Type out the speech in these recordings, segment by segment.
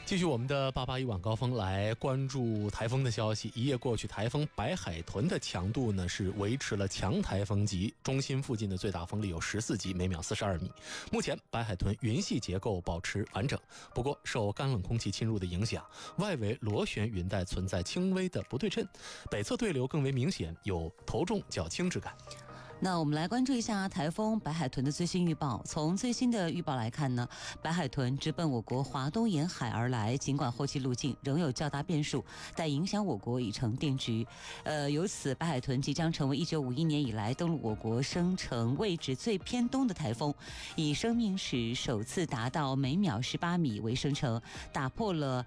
继续我们的881晚高峰来关注台风的消息。一夜过去，台风白海豚的强度呢是维持了强台风级，中心附近的最大风力有14级，每秒42米。目前白海豚云系结构保持完整，不过受干冷空气侵入的影响，外围螺旋云带存在轻微的不对称，北侧对流更为明显，有头重脚轻之感。 那我们来关注一下台风白海豚的最新预报。从最新的预报来看呢，白海豚直奔我国华东沿海而来，尽管后期路径仍有较大变数，但影响我国已成定局。由此白海豚即将成为1951年以来登陆我国生成位置最偏东的台风，以生命史首次达到每秒18米为生成，打破了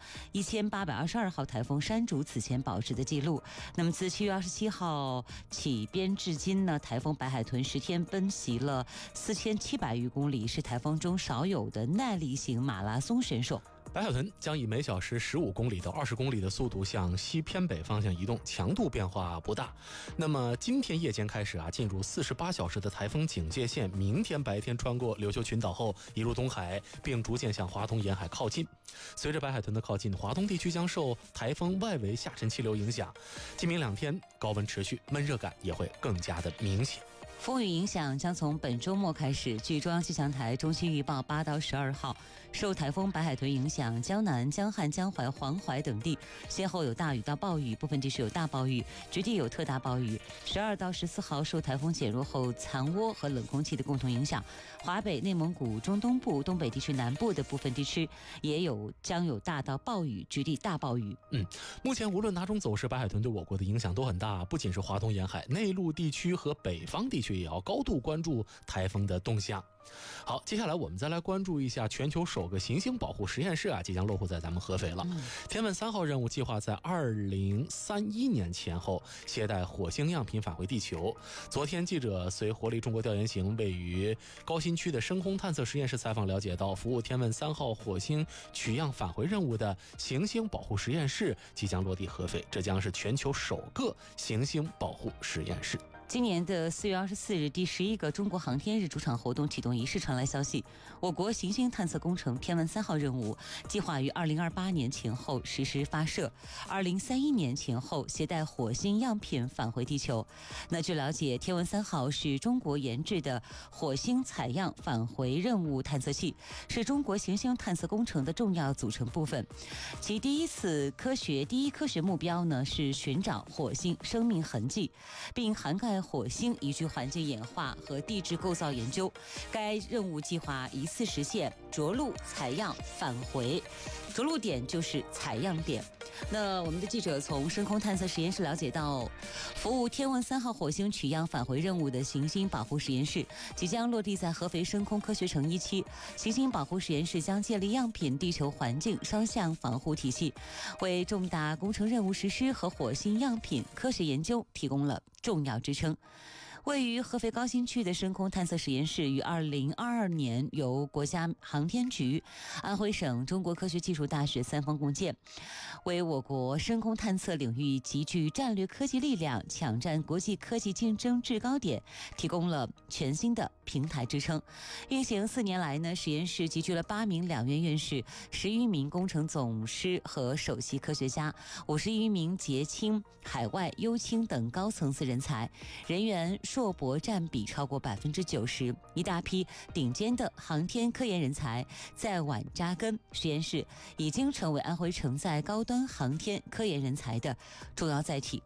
1822号台风山竹此前保持的记录。那么自7月27号起编至今呢，台风白海豚10天奔袭了4700余公里，是台风中少有的耐力型马拉松选手。 白海豚将以每小时15公里到20公里的速度向西偏北方向移动，强度变化不大。那么今天夜间开始进入48小时的台风警戒线，明天白天穿过琉球群岛后移入东海，并逐渐向华东沿海靠近。随着白海豚的靠近，华东地区将受台风外围下沉气流影响，今明2天高温持续，闷热感也会更加的明显。 风雨影响将从本周末开始。据中央气象台中心预报，8到12号受台风白海豚影响，江南、江汉、江淮、黄淮等地先后有大雨到暴雨，部分地区有大暴雨，局地有特大暴雨。12到14号受台风减弱后残涡和冷空气的共同影响，华北、内蒙古、中东部、东北地区南部的部分地区将有大到暴雨，局地大暴雨。 目前无论哪种走势，白海豚对我国的影响都很大，不仅是华东沿海，内陆地区和北方地区也要高度关注台风的动向。好，接下来我们再来关注一下全球首个行星保护实验室即将落户在咱们合肥了。天问3号任务计划在2031年前后携带火星样品返回地球。昨天记者随活力中国调研行位于高新区的深空探测实验室采访了解到，服务天问3号火星取样返回任务的行星保护实验室即将落地合肥，这将是全球首个行星保护实验室。 今年的4月24日，第11个中国航天日主场活动启动仪式传来消息，我国行星探测工程天问3号任务计划于2028年前后实施发射，2031年前后携带火星样品返回地球。那据了解，天问3号是中国研制的火星采样返回任务探测器，是中国行星探测工程的重要组成部分。其第一科学目标呢是寻找火星生命痕迹，并涵盖火星宜居环境演化和地质构造研究。该任务计划一次实现着陆、采样、返回，着陆点就是采样点。那我们的记者从深空探测实验室了解到，服务天问3号火星取样返回任务的行星保护实验室即将落地在合肥深空科学城1期。行星保护实验室将建立样品地球环境双向防护体系，为重大工程任务实施和火星样品科学研究提供了重要支撑。位于合肥高新区的深空探测实验室于2022年由国家航天局、安徽省中国科学技术大学3方共建，为我国深空探测领域集聚战略科技力量、抢占国际科技竞争制高点提供了全新的平台支撑。运行4年来呢，实验室集聚了8名2院院士、10余名工程总师和首席科学家、50余名捷青、海外优青等高层次人才，人员硕博占比超过90%，一大批顶尖的航天科研人才在晚扎根。实验室已经成为安徽承载高端航天科研人才的重要载体。